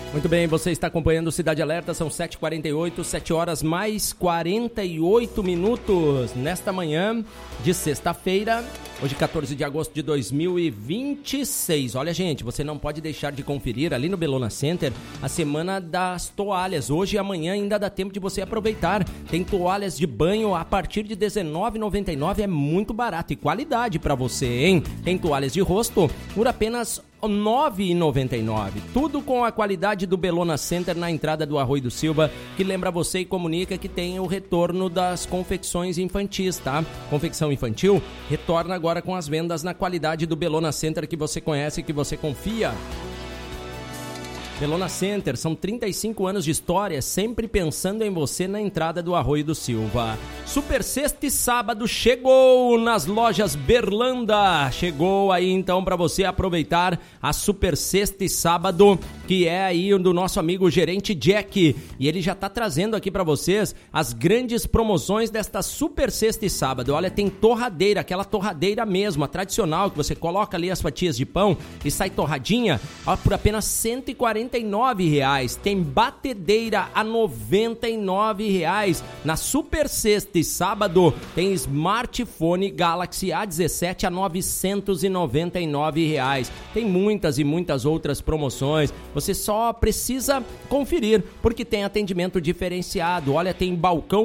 Muito bem, você está acompanhando o Cidade Alerta, são 7h48, 7 horas mais 48 minutos nesta manhã de sexta-feira, hoje 14 de agosto de 2026. Olha, gente, você não pode deixar de conferir ali no Bellona Center a semana das toalhas. Hoje e amanhã ainda dá tempo de você aproveitar. Tem toalhas de banho a partir de R$19,99, é muito barato e qualidade para você, hein? Tem toalhas de rosto por apenas R$9,99. Tudo com a qualidade do Bellona Center na entrada do Arroio do Silva, que lembra você e comunica que tem o retorno das confecções infantis, tá? Confecção infantil retorna agora com as vendas na qualidade do Bellona Center que você conhece e que você confia. Bellona Center, são 35 anos de história, sempre pensando em você na entrada do Arroio do Silva. Super Sexta e Sábado chegou nas lojas Berlanda. Chegou aí então para você aproveitar a Super Sexta e Sábado, que é aí do nosso amigo gerente Jack. E ele já tá trazendo aqui para vocês as grandes promoções desta Super Sexta e Sábado. Olha, tem torradeira, aquela torradeira mesmo, a tradicional, que você coloca ali as fatias de pão e sai torradinha, ó, por apenas R$149. Tem batedeira a R$99. Na Super Sexta e Sábado tem smartphone Galaxy A17 a R$999. Tem muitas e muitas outras promoções. Você só precisa conferir, porque tem atendimento diferenciado. Olha, tem balcão